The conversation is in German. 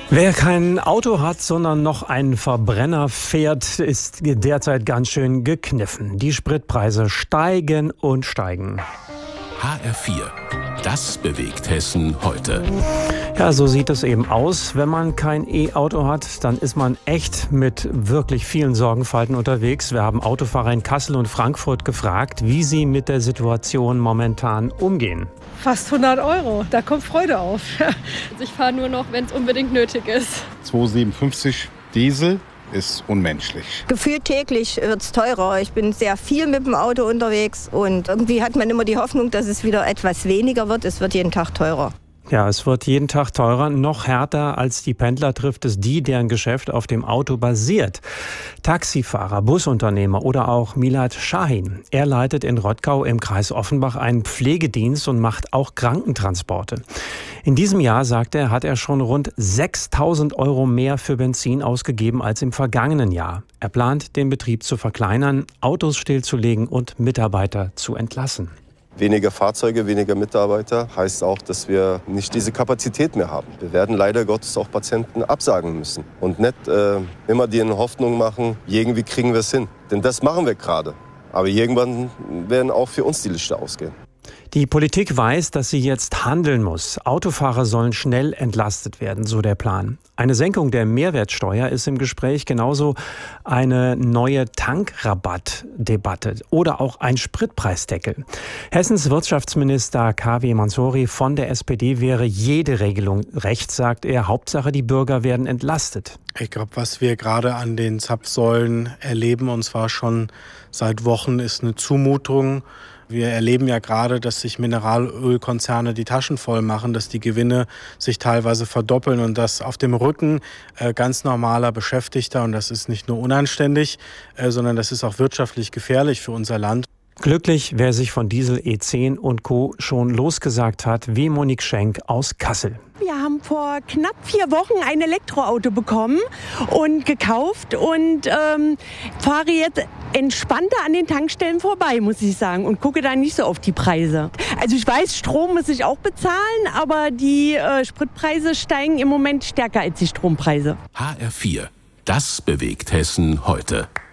Wer kein Auto hat, sondern noch einen Verbrenner fährt, ist derzeit ganz schön gekniffen. Die Spritpreise steigen und steigen. HR4, das bewegt Hessen heute. Ja, so sieht es eben aus. Wenn man kein E-Auto hat, dann ist man echt mit wirklich vielen Sorgenfalten unterwegs. Wir haben Autofahrer in Kassel und Frankfurt gefragt, wie sie mit der Situation momentan umgehen. Fast 100 €, da kommt Freude auf. Ich fahre nur noch, wenn es unbedingt nötig ist. 2,57 Diesel ist unmenschlich. Gefühlt täglich wird es teurer. Ich bin sehr viel mit dem Auto unterwegs und irgendwie hat man immer die Hoffnung, dass es wieder etwas weniger wird. Es wird jeden Tag teurer. Ja, es wird jeden Tag teurer. Noch härter als die Pendler trifft es die, deren Geschäft auf dem Auto basiert. Taxifahrer, Busunternehmer oder auch Milad Shahin. Er leitet in Rottgau im Kreis Offenbach einen Pflegedienst und macht auch Krankentransporte. In diesem Jahr, sagt er, hat er schon rund 6.000 € mehr für Benzin ausgegeben als im vergangenen Jahr. Er plant, den Betrieb zu verkleinern, Autos stillzulegen und Mitarbeiter zu entlassen. Weniger Fahrzeuge, weniger Mitarbeiter heißt auch, dass wir nicht diese Kapazität mehr haben. Wir werden leider Gottes auch Patienten absagen müssen und nicht immer die Hoffnung machen, irgendwie kriegen wir es hin. Denn das machen wir gerade. Aber irgendwann werden auch für uns die Lichter ausgehen. Die Politik weiß, dass sie jetzt handeln muss. Autofahrer sollen schnell entlastet werden, so der Plan. Eine Senkung der Mehrwertsteuer ist im Gespräch, genauso eine neue Tankrabattdebatte oder auch ein Spritpreisdeckel. Hessens Wirtschaftsminister K.W. Mansouri von der SPD wäre jede Regelung recht, sagt er. Hauptsache, die Bürger werden entlastet. Ich glaube, was wir gerade an den Zapfsäulen erleben, und zwar schon seit Wochen, ist eine Zumutung. Wir erleben ja gerade, dass sich Mineralölkonzerne die Taschen voll machen, dass die Gewinne sich teilweise verdoppeln und das auf dem Rücken ganz normaler Beschäftigter. Und das ist nicht nur unanständig, sondern das ist auch wirtschaftlich gefährlich für unser Land. Glücklich, wer sich von Diesel, E10 und Co. schon losgesagt hat, wie Monique Schenk aus Kassel. Wir haben vor knapp 4 Wochen ein Elektroauto bekommen und gekauft und fahre jetzt entspannter an den Tankstellen vorbei, muss ich sagen, und gucke da nicht so auf die Preise. Also ich weiß, Strom muss ich auch bezahlen, aber die Spritpreise steigen im Moment stärker als die Strompreise. HR4, das bewegt Hessen heute.